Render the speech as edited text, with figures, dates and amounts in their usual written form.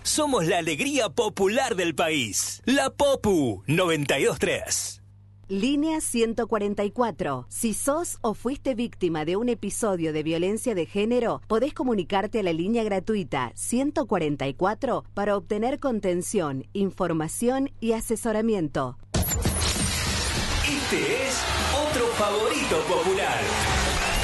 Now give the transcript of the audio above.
Somos la alegría popular del país. La Popu 92.3. Línea 144. Si sos o fuiste víctima de un episodio de violencia de género, podés comunicarte a la línea gratuita 144 para obtener contención, información y asesoramiento. Este es otro favorito popular.